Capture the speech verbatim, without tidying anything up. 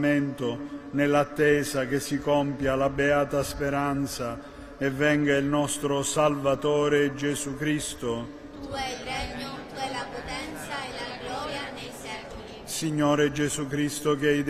nell'attesa che si compia la beata speranza e venga il nostro Salvatore Gesù Cristo. Tu hai il regno, tu hai la potenza e la gloria nei secoli. Signore Gesù Cristo, che hai